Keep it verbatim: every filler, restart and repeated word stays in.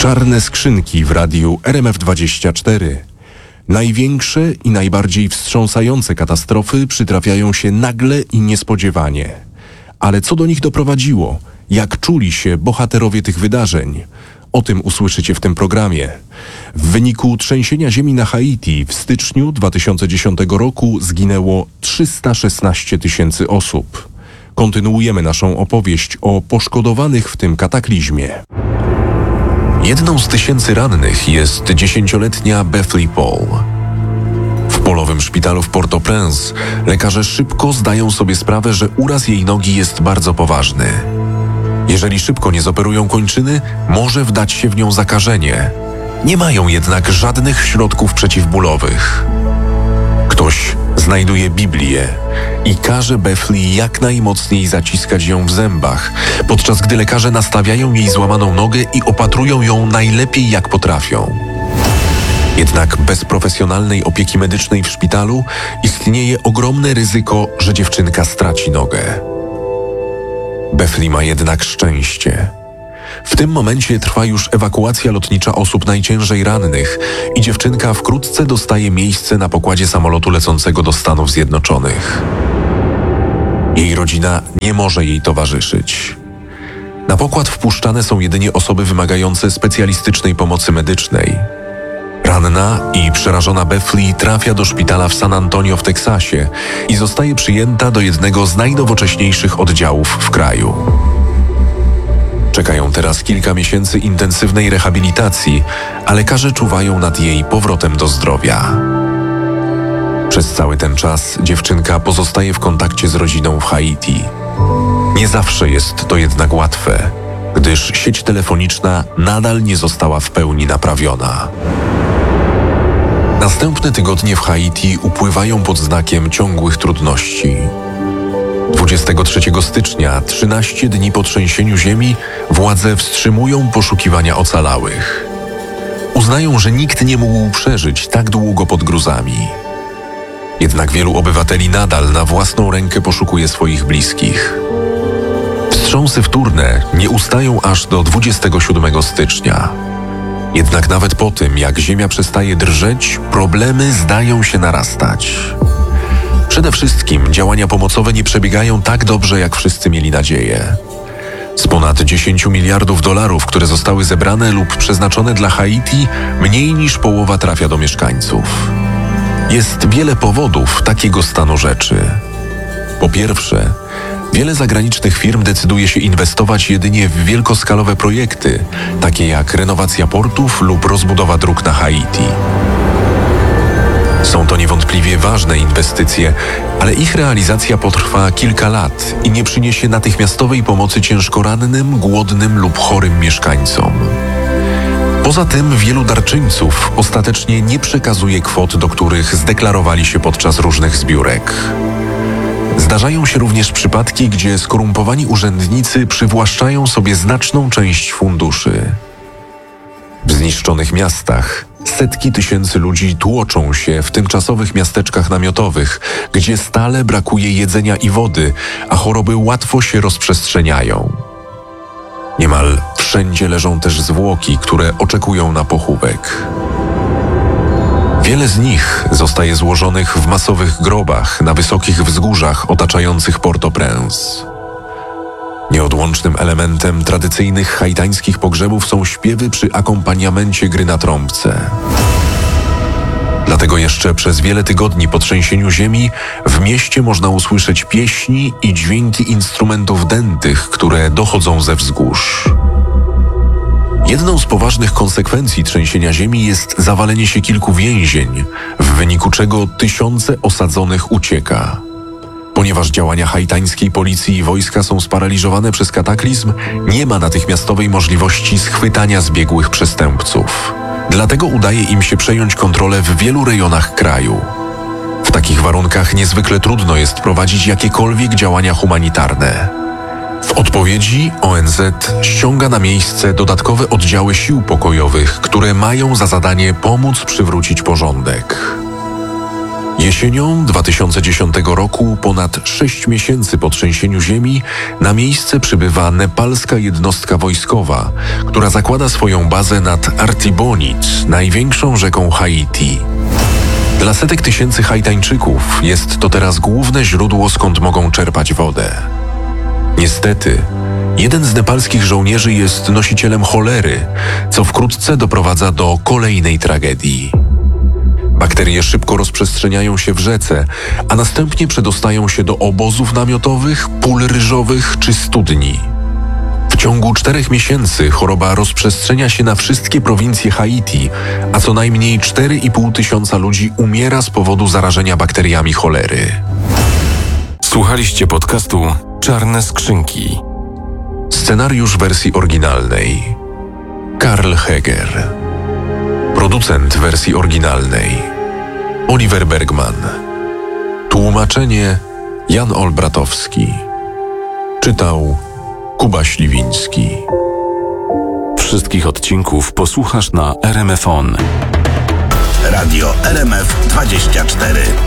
Czarne skrzynki w radiu R M F dwadzieścia cztery. Największe i najbardziej wstrząsające katastrofy przytrafiają się nagle i niespodziewanie. Ale co do nich doprowadziło? Jak czuli się bohaterowie tych wydarzeń? O tym usłyszycie w tym programie. W wyniku trzęsienia ziemi na Haiti w styczniu dwa tysiące dziesiątego roku zginęło trzysta szesnaście tysięcy osób. Kontynuujemy naszą opowieść o poszkodowanych w tym kataklizmie. Jedną z tysięcy rannych jest dziesięcioletnia Bethleigh Paul. W polowym szpitalu w Port-au-Prince lekarze szybko zdają sobie sprawę, że uraz jej nogi jest bardzo poważny. Jeżeli szybko nie zoperują kończyny, może wdać się w nią zakażenie. Nie mają jednak żadnych środków przeciwbólowych. Ktoś znajduje Biblię i każe Bethleigh jak najmocniej zaciskać ją w zębach, podczas gdy lekarze nastawiają jej złamaną nogę i opatrują ją najlepiej jak potrafią. Jednak bez profesjonalnej opieki medycznej w szpitalu istnieje ogromne ryzyko, że dziewczynka straci nogę. Bethleigh ma jednak szczęście. W tym momencie trwa już ewakuacja lotnicza osób najciężej rannych i dziewczynka wkrótce dostaje miejsce na pokładzie samolotu lecącego do Stanów Zjednoczonych. Jej rodzina nie może jej towarzyszyć. Na pokład wpuszczane są jedynie osoby wymagające specjalistycznej pomocy medycznej. Ranna i przerażona Bethleigh trafia do szpitala w San Antonio w Teksasie i zostaje przyjęta do jednego z najnowocześniejszych oddziałów w kraju. Czekają teraz kilka miesięcy intensywnej rehabilitacji, a lekarze czuwają nad jej powrotem do zdrowia. Przez cały ten czas dziewczynka pozostaje w kontakcie z rodziną w Haiti. Nie zawsze jest to jednak łatwe, gdyż sieć telefoniczna nadal nie została w pełni naprawiona. Następne tygodnie w Haiti upływają pod znakiem ciągłych trudności. dwudziestego trzeciego stycznia, trzynaście dni po trzęsieniu ziemi, władze wstrzymują poszukiwania ocalałych. Uznają, że nikt nie mógł przeżyć tak długo pod gruzami. Jednak wielu obywateli nadal na własną rękę poszukuje swoich bliskich. Wstrząsy wtórne nie ustają aż do dwudziestego siódmego stycznia. Jednak nawet po tym, jak ziemia przestaje drżeć, problemy zdają się narastać. Przede wszystkim działania pomocowe nie przebiegają tak dobrze, jak wszyscy mieli nadzieję. Z ponad dziesięć miliardów dolarów, które zostały zebrane lub przeznaczone dla Haiti, mniej niż połowa trafia do mieszkańców. Jest wiele powodów takiego stanu rzeczy. Po pierwsze, wiele zagranicznych firm decyduje się inwestować jedynie w wielkoskalowe projekty, takie jak renowacja portów lub rozbudowa dróg na Haiti. Są to niewątpliwie ważne inwestycje, ale ich realizacja potrwa kilka lat i nie przyniesie natychmiastowej pomocy ciężko rannym, głodnym lub chorym mieszkańcom. Poza tym wielu darczyńców ostatecznie nie przekazuje kwot, do których zdeklarowali się podczas różnych zbiórek. Zdarzają się również przypadki, gdzie skorumpowani urzędnicy przywłaszczają sobie znaczną część funduszy. W zniszczonych miastach setki tysięcy ludzi tłoczą się w tymczasowych miasteczkach namiotowych, gdzie stale brakuje jedzenia i wody, a choroby łatwo się rozprzestrzeniają. Niemal wszędzie leżą też zwłoki, które oczekują na pochówek. Wiele z nich zostaje złożonych w masowych grobach na wysokich wzgórzach otaczających Port-au-Prince. Nieodłącznym elementem tradycyjnych haitańskich pogrzebów są śpiewy przy akompaniamencie gry na trąbce. Dlatego jeszcze przez wiele tygodni po trzęsieniu ziemi w mieście można usłyszeć pieśni i dźwięki instrumentów dętych, które dochodzą ze wzgórz. Jedną z poważnych konsekwencji trzęsienia ziemi jest zawalenie się kilku więzień, w wyniku czego tysiące osadzonych ucieka. Ponieważ działania haitańskiej policji i wojska są sparaliżowane przez kataklizm, nie ma natychmiastowej możliwości schwytania zbiegłych przestępców. Dlatego udaje im się przejąć kontrolę w wielu rejonach kraju. W takich warunkach niezwykle trudno jest prowadzić jakiekolwiek działania humanitarne. W odpowiedzi O N Z ściąga na miejsce dodatkowe oddziały sił pokojowych, które mają za zadanie pomóc przywrócić porządek. Jesienią dwa tysiące dziesiątego roku, ponad sześć miesięcy po trzęsieniu ziemi, na miejsce przybywa nepalska jednostka wojskowa, która zakłada swoją bazę nad Artibonite, największą rzeką Haiti. Dla setek tysięcy Haitańczyków jest to teraz główne źródło, skąd mogą czerpać wodę. Niestety, jeden z nepalskich żołnierzy jest nosicielem cholery, co wkrótce doprowadza do kolejnej tragedii. Bakterie szybko rozprzestrzeniają się w rzece, a następnie przedostają się do obozów namiotowych, pól ryżowych czy studni. W ciągu czterech miesięcy choroba rozprzestrzenia się na wszystkie prowincje Haiti, a co najmniej cztery i pół tysiąca ludzi umiera z powodu zarażenia bakteriami cholery. Słuchaliście podcastu Czarne Skrzynki. Scenariusz wersji oryginalnej Karl Heger. Producent wersji oryginalnej Oliver Bergman. Tłumaczenie Jan Olbratowski. Czytał Kuba Śliwiński. Wszystkich odcinków posłuchasz na R M F O N. Radio R M F dwadzieścia cztery.